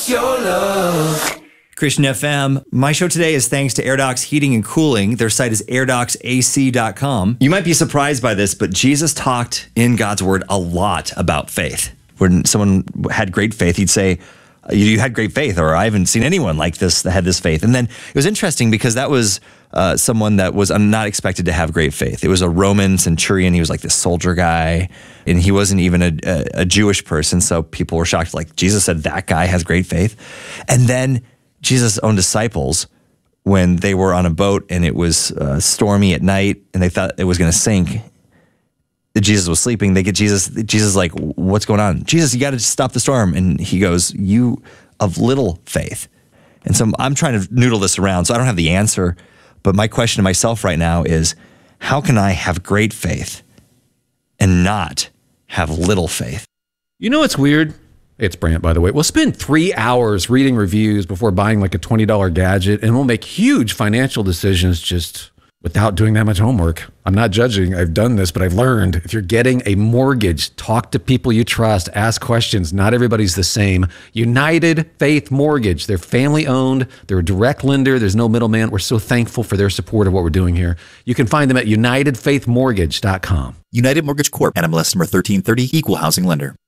your love. Christian FM. My show today is thanks to AirDocs Heating and Cooling. Their site is airdocsac.com. You might be surprised by this, but Jesus talked in God's word a lot about faith. When someone had great faith, he'd say, you had great faith, or I haven't seen anyone like this that had this faith. And then it was interesting because that was someone that was not expected to have great faith. It was a Roman centurion. He was like this soldier guy, and he wasn't even a Jewish person. So people were shocked. Like, Jesus said that guy has great faith. And then Jesus' own disciples, when they were on a boat and it was stormy at night and they thought it was going to sink, Jesus was sleeping. They get Jesus like, what's going on? Jesus, you got to stop the storm. And he goes, you of little faith. And so I'm trying to noodle this around. So I don't have the answer. But my question to myself right now is, how can I have great faith and not have little faith? You know what's weird? It's Brant, by the way. We'll spend 3 hours reading reviews before buying like a $20 gadget, and we'll make huge financial decisions just without doing that much homework. I'm not judging. I've done this, but I've learned if you're getting a mortgage, talk to people you trust, ask questions. Not everybody's the same. United Faith Mortgage. They're family owned. They're a direct lender. There's no middleman. We're so thankful for their support of what we're doing here. You can find them at unitedfaithmortgage.com. United Mortgage Corp. NMLS number 1330, Equal Housing Lender.